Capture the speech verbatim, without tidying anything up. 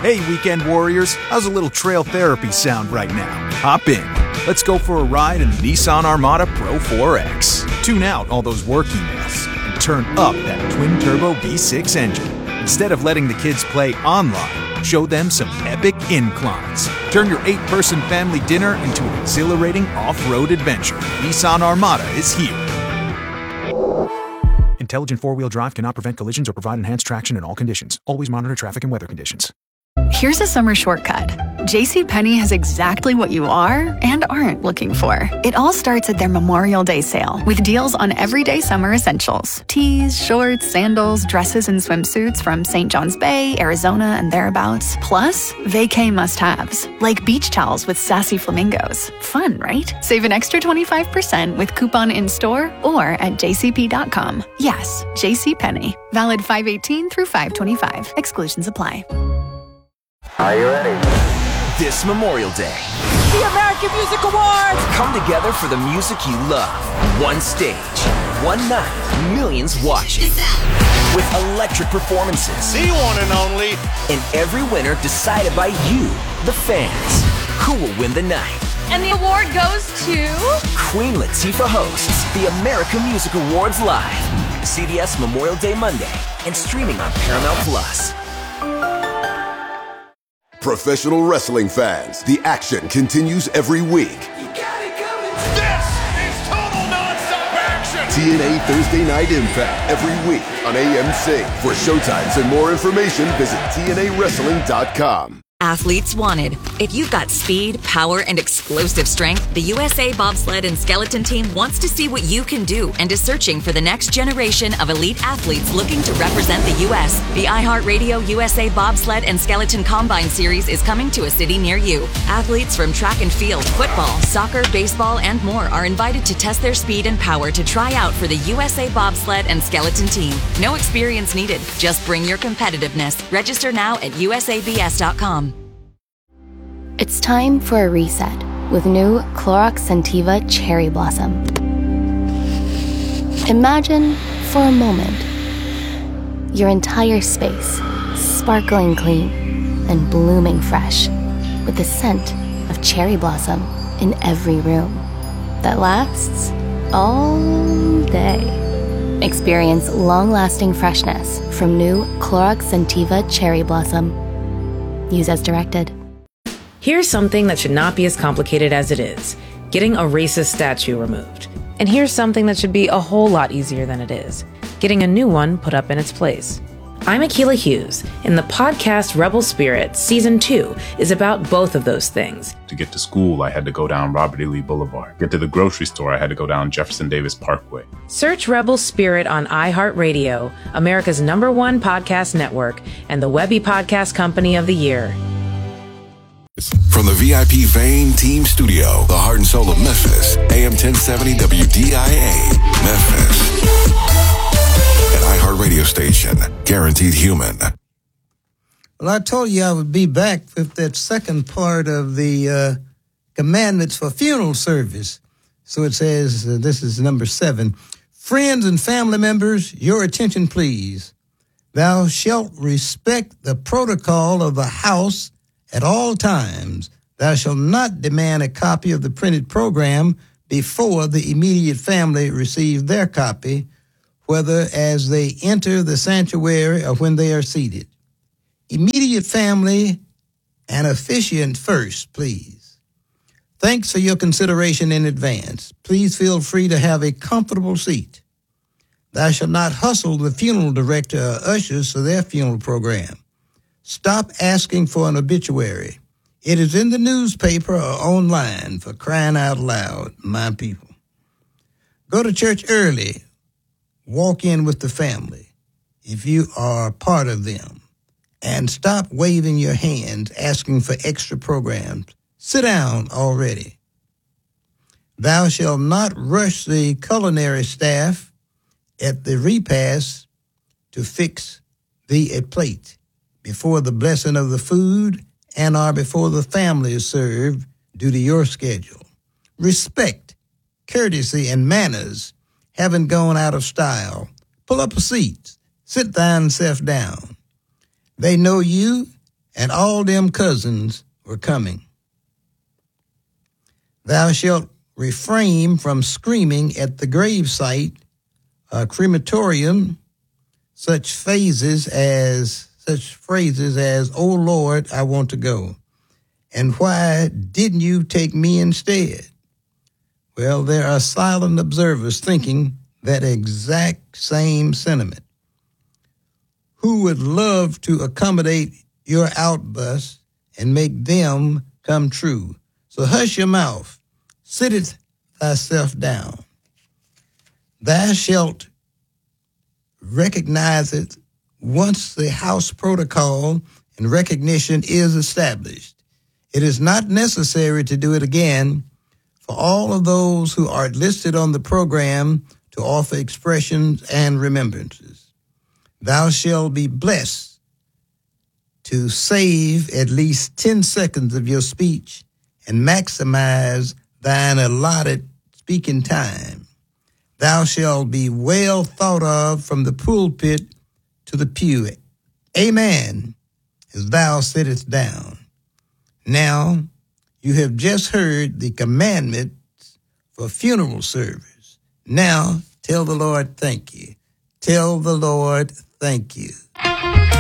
Hey, weekend warriors, how's a little trail therapy sound right now? Hop in. Let's go for a ride in the Nissan Armada Pro four X. Tune out all those work emails and turn up that twin-turbo V six engine. Instead of letting the kids play online, show them some epic inclines. Turn your eight-person family dinner into an exhilarating off-road adventure. Nissan Armada is here. Intelligent four-wheel drive cannot prevent collisions or provide enhanced traction in all conditions. Always monitor traffic and weather conditions. Here's a summer shortcut. JCPenney has exactly what you are and aren't looking for. It all starts at their Memorial Day sale with deals on everyday summer essentials. Tees, shorts, sandals, dresses, and swimsuits from Saint John's Bay, Arizona, and thereabouts. Plus, vacay must-haves, like beach towels with sassy flamingos. Fun, right? Save an extra twenty-five percent with coupon in-store or at j c p dot com. Yes, JCPenney. Valid five eighteen through five twenty-five. Exclusions apply. Are you ready? This Memorial Day, the American Music Awards come together for the music you love. One stage, one night, millions watching. With electric performances. The one and only. And every winner decided by you, the fans. Who will win the night? And the award goes to... Queen Latifah hosts the American Music Awards live. C B S Memorial Day Monday and streaming on Paramount Plus. Professional wrestling fans, the action continues every week. You got it coming. This is total nonstop action. T N A Thursday Night Impact every week on A M C. For showtimes and more information, visit T N A wrestling dot com. Athletes wanted. If you've got speed, power, and explosive strength, the U S A Bobsled and Skeleton Team wants to see what you can do and is searching for the next generation of elite athletes looking to represent the U S. The iHeartRadio U S A Bobsled and Skeleton Combine Series is coming to a city near you. Athletes from track and field, football, soccer, baseball, and more are invited to test their speed and power to try out for the U S A Bobsled and Skeleton Team. No experience needed. Just bring your competitiveness. Register now at U S A B S dot com. It's time for a reset with new Clorox Scentiva Cherry Blossom. Imagine, for a moment, your entire space sparkling clean and blooming fresh with the scent of cherry blossom in every room that lasts all day. Experience long-lasting freshness from new Clorox Scentiva Cherry Blossom. Use as directed. Here's something that should not be as complicated as it is: getting a racist statue removed. And here's something that should be a whole lot easier than it is: getting a new one put up in its place. I'm Akilah Hughes, and the podcast Rebel Spirit Season two is about both of those things. To get to school, I had to go down Robert E. Lee Boulevard. Get to the grocery store, I had to go down Jefferson Davis Parkway. Search Rebel Spirit on iHeartRadio, America's number one podcast network, and the Webby Podcast Company of the Year. From the V I P Vein Team Studio, the heart and soul of Memphis, A M ten seventy W D I A, Memphis. An iHeartRadio station, guaranteed human. Well, I told you I would be back with that second part of the uh, commandments for funeral service. So it says, uh, this is number seven. Friends and family members, your attention please. Thou shalt respect the protocol of the house at all times. Thou shalt not demand a copy of the printed program before the immediate family receive their copy, whether as they enter the sanctuary or when they are seated. Immediate family and officiant first, please. Thanks for your consideration in advance. Please feel free to have a comfortable seat. Thou shalt not hustle the funeral director or ushers for their funeral program. Stop asking for an obituary. It is in the newspaper or online, for crying out loud, my people. Go to church early. Walk in with the family, if you are part of them. And stop waving your hands, asking for extra programs. Sit down already. Thou shalt not rush the culinary staff at the repast to fix thee a plate before the blessing of the food and or before the family is served due to your schedule. Respect, courtesy, and manners haven't gone out of style. Pull up a seat. Sit thine self down. They know you and all them cousins were coming. Thou shalt refrain from screaming at the gravesite, uh, crematorium, such phrases as such phrases as, "Oh Lord, I want to go," and "Why didn't you take me instead?" Well, there are silent observers thinking that exact same sentiment. Who would love to accommodate your outbursts and make them come true? So hush your mouth, sit it thyself down. Thou shalt recognize it once the house protocol and recognition is established. It is not necessary to do it again for all of those who are listed on the program to offer expressions and remembrances. Thou shalt be blessed to save at least ten seconds of your speech and maximize thine allotted speaking time. Thou shalt be well thought of from the pulpit to the pew. Amen, as thou sittest down. Now, you have just heard the commandments for funeral service. Now, tell the Lord thank you. Tell the Lord thank you.